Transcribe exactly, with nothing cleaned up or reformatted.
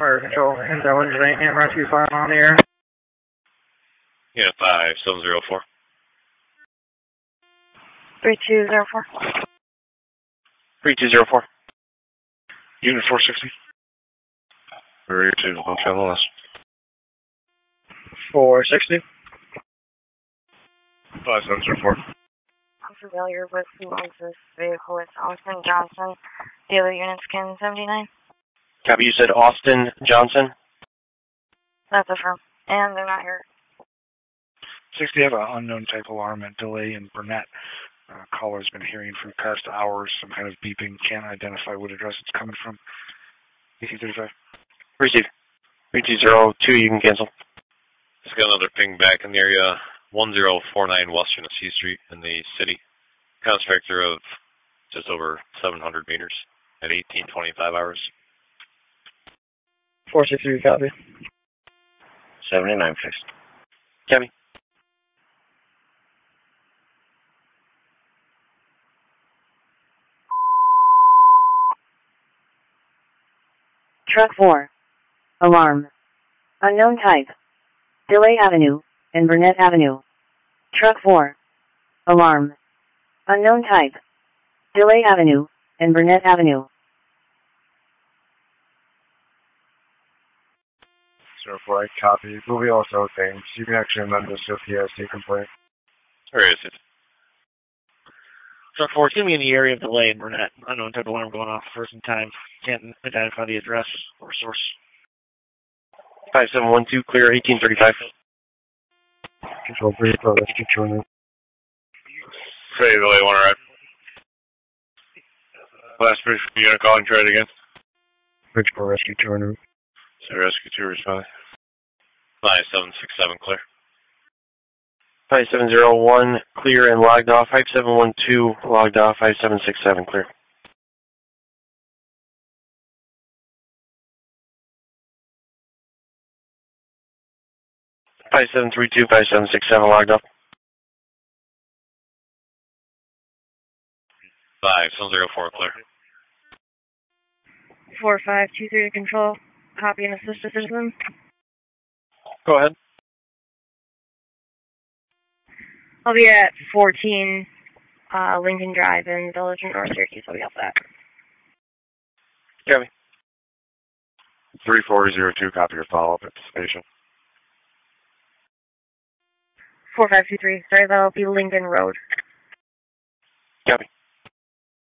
Fire control, intelligence ain't rescue fire on the air. Yeah, five seven zero four. three two zero four. three two zero four. Unit four sixty. Rear two, one channel less. four sixty. five seven zero four. I'm familiar with who owns this vehicle. It's Austin Johnson. The other units can seventy-nine. Copy, you said Austin Johnson? That's a firm. And they're not here. sixty, I have an unknown type alarm and delay in Burnett. Uh, caller's been hearing for the past hours some kind of beeping. Can't identify what address it's coming from. eighteen thirty-five. Receive. three two zero two, you can cancel. Just got another ping back in the area. one zero four nine West Genesee Street in the city. Counts vector of just over seven hundred meters at eighteen twenty-five hours. four sixty-three, copy. seventy-nine fixed. Copy. Truck four. Alarm. Unknown type. Delay Avenue and Burnett Avenue. Truck four. Alarm. Unknown type. Delay Avenue and Burnett Avenue. zero four, I copy. Movie also things. You can actually amend this to a P S C complaint. Where is it? Truck four, it's going to be in the area of delay in Burnett. Unknown type alarm going off first in time. Can't identify the address or source. five seven one two, clear, eighteen thirty-five. Control three, pro rescue joiner. Say delay one, alright. Last bridge from unit calling, try it again. Bridge pro rescue joiner. So rescue two responding. five seven six seven, clear. five seven zero one, clear and logged off. five seven one two, logged off. five seven six seven, clear. five seven three two, five seven six seven, logged off. five seven zero four, clear. four five two three to control. Copy and assist a citizen. Go ahead. I'll be at fourteen uh, Lincoln Drive in Village in North Syracuse. I'll be off that. Copy. three four zero two, copy your follow-up at the station. four five two three. Sorry, that'll be Lincoln Road. Copy.